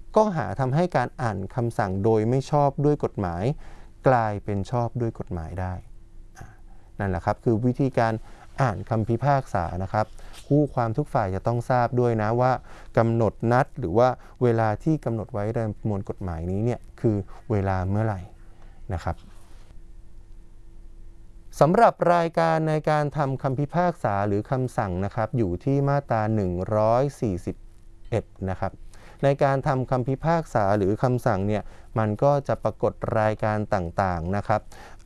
ก็หาทำให้การอ่านคำสั่งโดยไม่ชอบด้วยกฎหมายกลายเป็นชอบด้วยกฎหมายได้นั่นแหละครับคือวิธีการอ่านคำพิพากษานะครับคู่ความทุกฝ่ายจะต้องทราบด้วยนะว่ากำหนดนัดหรือว่าเวลาที่กำหนดไว้ในประมวลกฎหมายนี้เนี่ยคือเวลาเมื่อไหร่นะครับสำหรับรายการในการทำคำพิพากษาหรือคำสั่งนะครับอยู่ที่มาตรา141นะครับในการทำคำพิพากษาหรือคำสั่งเนี่ยมันก็จะปรากฏรายการต่างๆนะครับ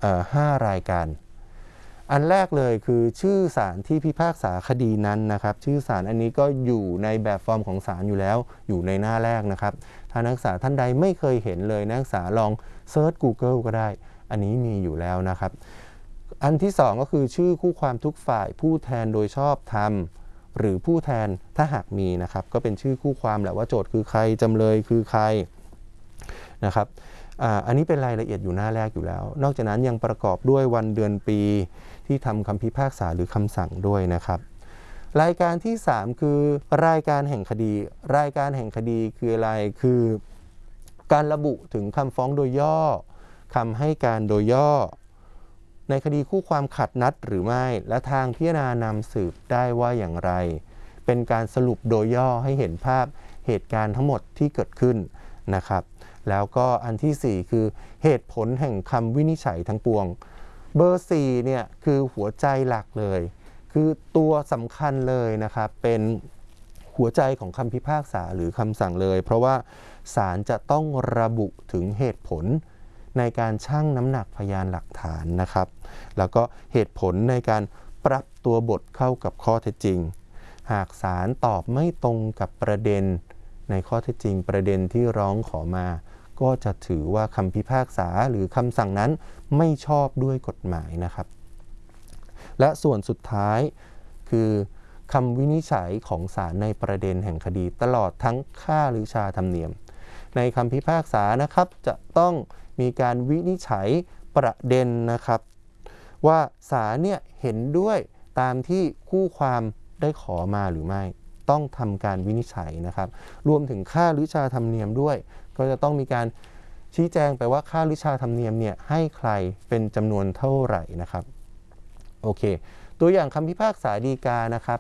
5 รายการอันแรกเลยคือชื่อศาลที่พิพากษาคดีนั้นนะครับชื่อศาลอันนี้ก็อยู่ในแบบฟอร์มของศาลอยู่แล้วอยู่ในหน้าแรกนะครับถ้านักศึกษาท่านใดไม่เคยเห็นเลยนักศึกษาลองเซิร์ช Google ก็ได้อันนี้มีอยู่แล้วนะครับอันที่2ก็คือชื่อคู่ความทุกฝ่ายผู้แทนโดยชอบธรรมหรือผู้แทนถ้าหากมีนะครับก็เป็นชื่อคู่ความแหละว่าโจทย์คือใครจำเลยคือใครนะครับอันนี้เป็นรายละเอียดอยู่หน้าแรกอยู่แล้วนอกจากนั้นยังประกอบด้วยวันเดือนปีที่ทำคำพิพากษาหรือคำสั่งด้วยนะครับรายการที่3คือรายการแห่งคดีรายการแห่งคดีคืออะไรคือการระบุถึงคำฟ้องโดยย่อคำให้การโดยย่อในคดีคู่ความขัดนัดหรือไม่และทางพิจารณานำสืบได้ว่าอย่างไรเป็นการสรุปโดยย่อให้เห็นภาพเหตุการณ์ทั้งหมดที่เกิดขึ้นนะครับแล้วก็อันที่4คือเหตุผลแห่งคำวินิจฉัยทั้งปวงเบอร์4เนี่ยคือหัวใจหลักเลยคือตัวสำคัญเลยนะครับเป็นหัวใจของคำพิพากษาหรือคำสั่งเลยเพราะว่าศาลจะต้องระบุถึงเหตุผลในการชั่งน้ำหนักพยานหลักฐานนะครับแล้วก็เหตุผลในการปรับตัวบทเข้ากับข้อเท็จจริงหากศาลตอบไม่ตรงกับประเด็นในข้อเท็จจริงประเด็นที่ร้องขอมาก็จะถือว่าคำพิพากษาหรือคำสั่งนั้นไม่ชอบด้วยกฎหมายนะครับและส่วนสุดท้ายคือคำวินิจฉัยของศาลในประเด็นแห่งคดีตลอดทั้งค่าหรือชาธรรมเนียมในคำพิพากษานะครับจะต้องมีการวินิจฉัยประเด็นนะครับว่าศาลเนี่ยเห็นด้วยตามที่คู่ความได้ขอมาหรือไม่ต้องทำการวินิจฉัยนะครับรวมถึงค่าหรือชาธรรมเนียมด้วยก็จะต้องมีการชี้แจงไปว่าค่าหรือชาธรรมเนียมเนี่ยให้ใครเป็นจำนวนเท่าไหร่นะครับโอเคตัวอย่างคำพิพากษาฎีกานะครับ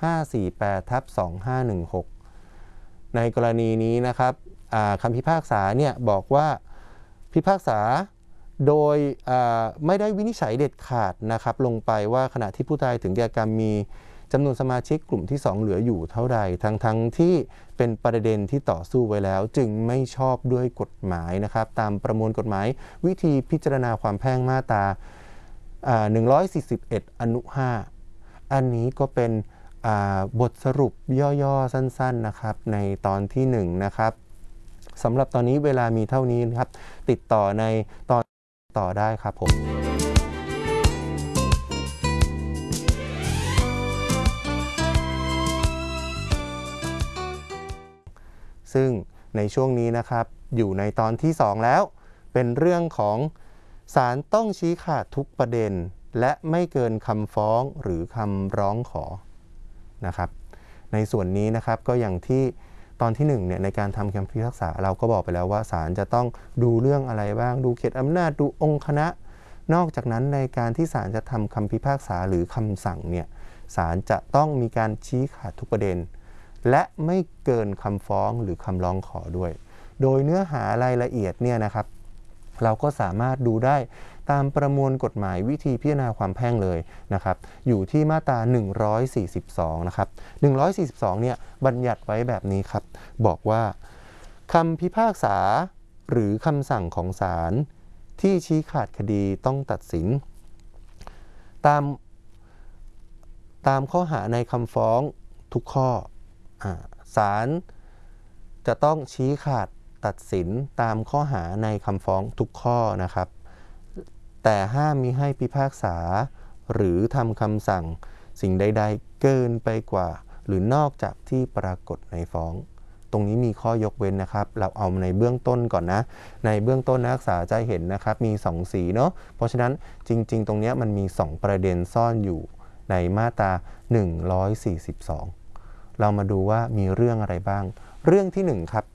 548/2516ในกรณีนี้นะครับคำพิพากษาเนี่ยบอกว่าพิพากษาโดยไม่ได้วินิจฉัยเด็ดขาดนะครับลงไปว่าขณะที่ผู้ตายถึงแก่กรรมมีจำนวนสมาชิกกลุ่มที่2เหลืออยู่เท่าใดทั้งที่เป็นประเด็นที่ต่อสู้ไว้แล้วจึงไม่ชอบด้วยกฎหมายนะครับตามประมวลกฎหมายวิธีพิจารณาความแพ่งมาตรา141 อนุ 5อันนี้ก็เป็นบทสรุปย่อๆสั้นๆนะครับในตอนที่1นะครับสำหรับตอนนี้เวลามีเท่านี้นะครับติดต่อในตอนต่อได้ครับผมซึ่งในช่วงนี้นะครับอยู่ในตอนที่2แล้วเป็นเรื่องของศาลต้องชี้ขาดทุกประเด็นและไม่เกินคำฟ้องหรือคำร้องขอนะครับในส่วนนี้นะครับก็อย่างที่ตอนที่1เนี่ยในการทำคำพิพากษาเราก็บอกไปแล้วว่าศาลจะต้องดูเรื่องอะไรบ้างดูเขตอำนาจดูองค์คณะนอกจากนั้นในการที่ศาลจะทำคำพิพากษาหรือคำสั่งเนี่ยศาลจะต้องมีการชี้ขาดทุกประเด็นและไม่เกินคำฟ้องหรือคำร้องขอด้วยโดยเนื้อหารายละเอียดเนี่ยนะครับเราก็สามารถดูได้ตามประมวลกฎหมายวิธีพิจารณาความแพ่งเลยนะครับอยู่ที่มาตรา142นะครับ142เนี่ยบัญญัติไว้แบบนี้ครับบอกว่าคำพิพากษาหรือคำสั่งของศาลที่ชี้ขาดคดีต้องตัดสินตามข้อหาในคำฟ้องทุกข้อศาลจะต้องชี้ขาดตัดสินตามข้อหาในคำฟ้องทุกข้อนะครับแต่ห้ามมิให้พิพากษาหรือทำคำสั่งสิ่งใดๆเกินไปกว่าหรือนอกจากที่ปรากฏในฟ้องตรงนี้มีข้อยกเว้นนะครับเราเอาในเบื้องต้นก่อนนะในเบื้องต้นนักศึกษาจะเห็นนะครับมี2สีเนาะเพราะฉะนั้นจริงๆตรงนี้มันมี2ประเด็นซ่อนอยู่ในมาตรา142เรามาดูว่ามีเรื่องอะไรบ้างเรื่องที่1ครับ